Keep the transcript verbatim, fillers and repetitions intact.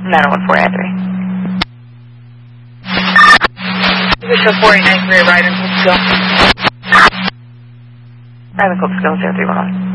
nine one four three. Official four eight nine three, Ryden, Cookskill. Ryden, Cookskill, zero three one one.